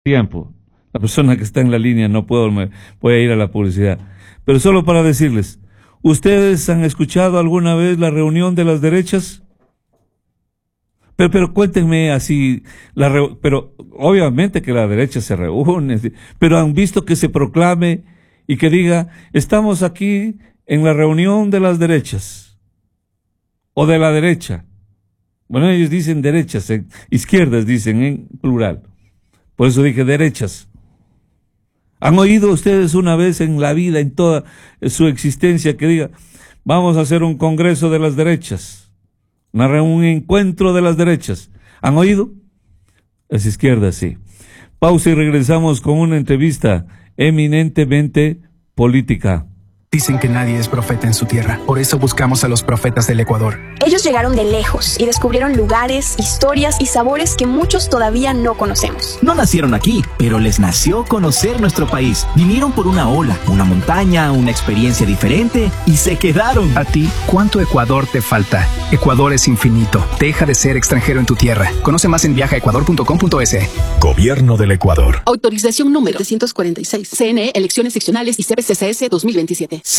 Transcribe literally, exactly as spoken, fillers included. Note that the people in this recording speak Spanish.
tiempo. La persona que está en la línea no puedo, me, voy a ir a la publicidad. Pero solo para decirles, ¿ustedes han escuchado alguna vez la reunión de las derechas? Pero, pero cuéntenme así, la re, pero obviamente que la derecha se reúne, pero han visto que se proclame y que diga, estamos aquí en la reunión de las derechas, o de la derecha. Bueno, ellos dicen derechas, en, izquierdas dicen en plural. Por eso dije derechas. ¿Han oído ustedes una vez en la vida, en toda su existencia, que diga, vamos a hacer un congreso de las derechas, una, un encuentro de las derechas? ¿Han oído? Las izquierdas, sí. Pausa y regresamos con una entrevista eminentemente política. Dicen que nadie es profeta en su tierra. Por eso buscamos a los profetas del Ecuador. Ellos llegaron de lejos y descubrieron lugares, historias y sabores que muchos todavía no conocemos. No nacieron aquí, pero les nació conocer nuestro país. Vinieron por una ola, una montaña, una experiencia diferente y se quedaron. A ti, ¿cuánto Ecuador te falta? Ecuador es infinito. Deja de ser extranjero en tu tierra. Conoce más en viaja ecuador punto com punto es. Gobierno del Ecuador. Autorización número setecientos cuarenta y seis. C N E, Elecciones Seccionales y C B C C S dos mil veintisiete.